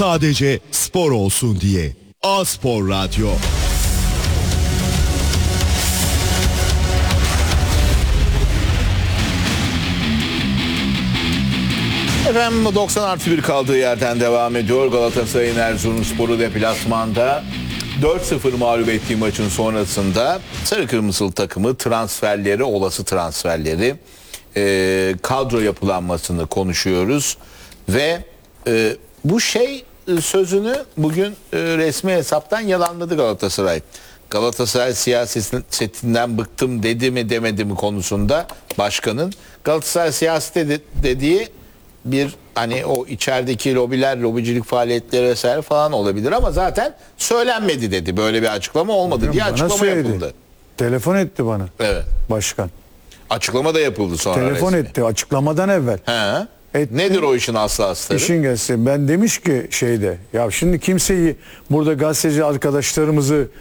Sadece spor olsun diye. A-Spor Radyo. Efendim 90+1 kaldığı yerden devam ediyor. Galatasaray'ın Erzurumspor'u deplasmanda 4-0 mağlup ettiği maçın sonrasında sarı kırmızılı takımı transferleri, olası transferleri, kadro yapılanmasını konuşuyoruz ve bu sözünü bugün resmi hesaptan yalanladı Galatasaray. Galatasaray siyasetinden bıktım dedi mi demedi mi konusunda başkanın Galatasaray siyaseti dediği bir hani o içerideki lobiler, lobicilik faaliyetleri vesaire falan olabilir ama zaten söylenmedi dedi. Böyle bir açıklama olmadı diye açıklama yapıldı. Telefon etti bana. Evet. Başkan. Açıklama da yapıldı sonra. Telefon resmi. etti açıklamadan evvel. He. Etti. Nedir o işin aslı astarı? İşin gelsin. Ben demiş ki ya şimdi kimseyi burada gazeteci arkadaşlarımızı